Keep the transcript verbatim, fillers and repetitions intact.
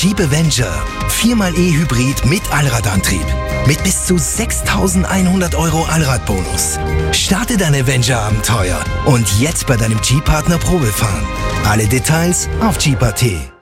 Jeep Avenger. vier mal E-Hybrid mit Allradantrieb. Mit bis zu sechstausendeinhundert Euro Allradbonus. Starte dein Avenger-Abenteuer und jetzt bei deinem Jeep-Partner Probefahren. Alle Details auf Jeep punkt at.